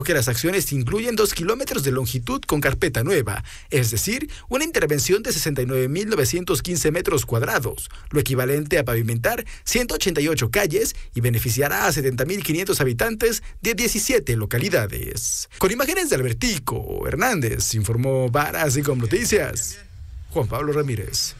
que las acciones incluyen 2 kilómetros de longitud con carpeta nueva, es decir, una intervención de 69.915 metros cuadrados, lo equivalente a pavimentar 188 calles y beneficiará a 70.500 habitantes de 17 localidades. Con imágenes de Albertico Hernández, informó Varas y con Noticias, Juan Pablo Ramírez.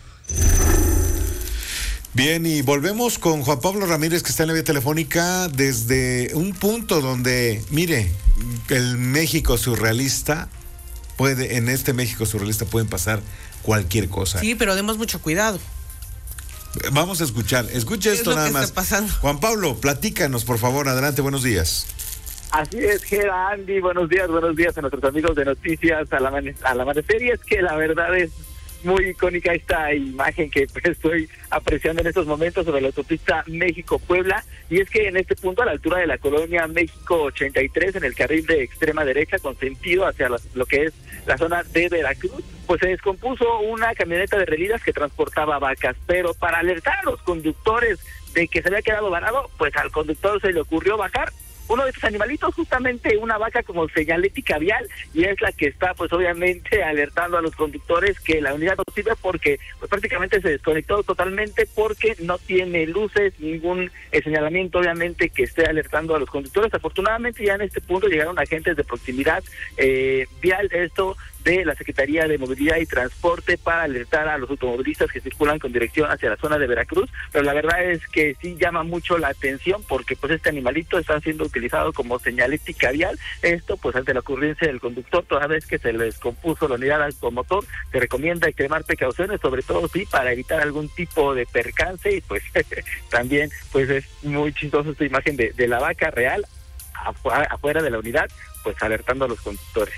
Bien, y volvemos con Juan Pablo Ramírez, que está en la vía telefónica desde un punto donde, mire, el México surrealista en este México surrealista pueden pasar cualquier cosa. Sí, pero demos mucho cuidado. Vamos a escuche esto nada más. Juan Pablo, platícanos, por favor, adelante, buenos días. Así es, Gera, Andy, buenos días a nuestros amigos de Noticias al amanecer, y es que la verdad es muy icónica esta imagen que estoy apreciando en estos momentos sobre la autopista México-Puebla, y es que en este punto, a la altura de la colonia México 83, en el carril de extrema derecha con sentido hacia lo que es la zona de Veracruz, pues se descompuso una camioneta de relidas que transportaba vacas, pero para alertar a los conductores de que se había quedado varado, pues al conductor se le ocurrió bajar uno de estos animalitos, justamente una vaca como señalética vial, y es la que está pues obviamente alertando a los conductores que la unidad no sirve porque pues prácticamente se desconectó totalmente porque no tiene luces, ningún señalamiento obviamente que esté alertando a los conductores. Afortunadamente ya en este punto llegaron agentes de proximidad vial, esto de la Secretaría de Movilidad y Transporte, para alertar a los automovilistas que circulan con dirección hacia la zona de Veracruz, pero la verdad es que sí llama mucho la atención porque pues este animalito está siendo utilizado como señalética vial, esto pues ante la ocurrencia del conductor, toda vez que se le descompuso la unidad automotor, se recomienda extremar precauciones, sobre todo sí para evitar algún tipo de percance, y pues también pues es muy chistoso esta imagen de la vaca real afuera de la unidad, pues alertando a los conductores.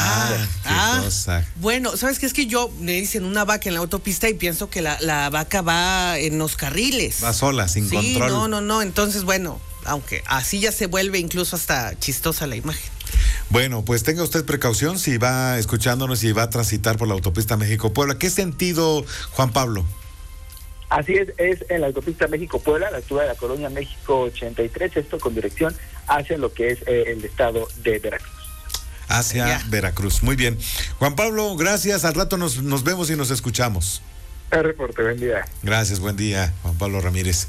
Cosa. Bueno, ¿sabes qué? Es que yo me dicen una vaca en la autopista y pienso que la vaca va en los carriles. Va sola, sin control. No. Entonces, bueno, aunque así ya se vuelve incluso hasta chistosa la imagen. Bueno, pues tenga usted precaución si va escuchándonos y va a transitar por la autopista México-Puebla. ¿Qué sentido, Juan Pablo? Así es en la autopista México-Puebla, a la altura de la colonia México 83, esto con dirección hacia lo que es el estado de Veracruz. Hacia Veracruz. Muy bien. Juan Pablo, gracias. Al rato nos vemos y nos escuchamos. El reporte, buen día. Gracias, buen día, Juan Pablo Ramírez.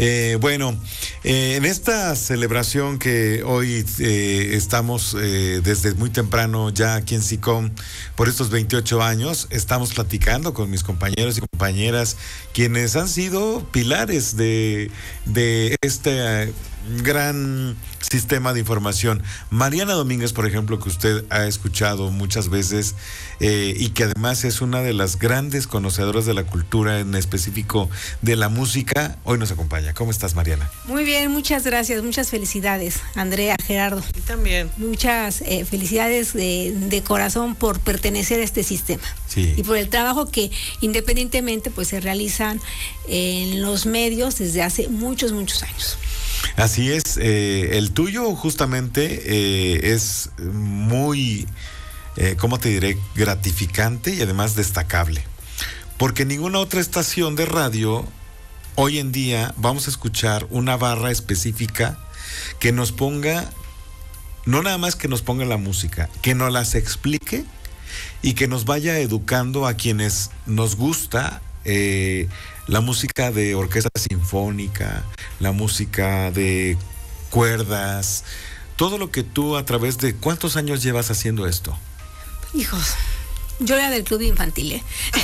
En esta celebración que hoy estamos desde muy temprano ya aquí en SICOM por estos 28 años, estamos platicando con mis compañeros y compañeras quienes han sido pilares de este gran sistema de información. Mariana Domínguez, por ejemplo, que usted ha escuchado muchas veces y que además es una de las grandes conocedoras de la cultura, en específico de la música, hoy nos acompaña. ¿Cómo estás, Mariana? Muy bien, muchas gracias, muchas felicidades, Andrea, Gerardo. Y también. Muchas felicidades de corazón por pertenecer a este sistema. Sí. Y por el trabajo que independientemente pues se realizan en los medios desde hace muchos años. Así es, el tuyo justamente es muy, ¿cómo te diré?, gratificante y además destacable, porque ninguna otra estación de radio hoy en día vamos a escuchar una barra específica que nos ponga, no nada más que nos ponga la música, que nos las explique y que nos vaya educando a quienes nos gusta la música de orquesta sinfónica, la música de cuerdas, todo lo que tú a través de... ¿Cuántos años llevas haciendo esto? Hijos, yo era del club infantil,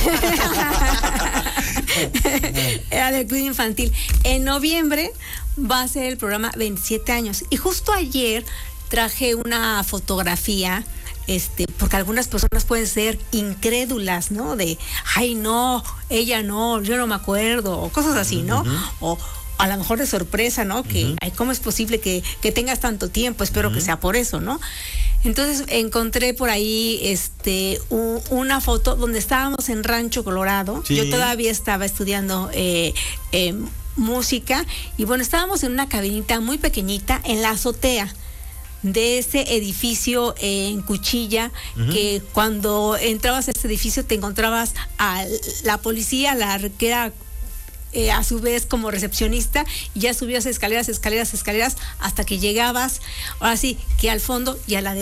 Era del club infantil. En noviembre va a ser el programa 27 años. Y justo ayer traje una fotografía, porque algunas personas pueden ser incrédulas, ¿no? De, ay, no, ella no, yo no me acuerdo, o cosas así, ¿no? O a lo mejor de sorpresa, ¿no? Que, ay, ¿cómo es posible que tengas tanto tiempo? Espero que sea por eso, ¿no? Entonces encontré por ahí una foto donde estábamos en Rancho Colorado. Sí. Yo todavía estaba estudiando música, y bueno, estábamos en una cabinita muy pequeñita en la azotea de ese edificio en Cuchilla, que cuando entrabas a este edificio te encontrabas a la policía, que era a su vez como recepcionista, y ya subías escaleras hasta que llegabas, ahora sí, que al fondo y a la